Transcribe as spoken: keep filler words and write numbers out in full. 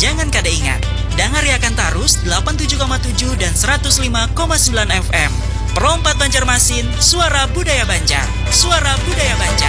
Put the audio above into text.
jangan kada ingat. Dangariakan tarus delapan puluh tujuh koma tujuh dan seratus lima koma sembilan F M. Perompat Banjarmasin, suara budaya Banjar. Suara budaya Banjar.